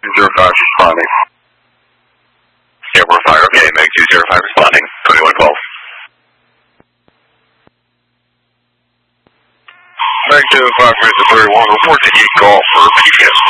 205 responding. Airport Fire, okay, Meg 205 responding, 2112. Meg 205, Mr. 31, report to Heat Golf for PPS.